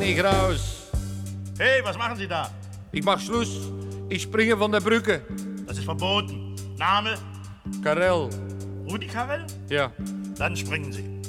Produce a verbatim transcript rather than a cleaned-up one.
ich raus. Hey, was machen Sie da? Ich mach Schluss. Ich springe von der Brücke. Das ist verboten. Name? Karel. Rudi Karel? Ja. Dann springen Sie.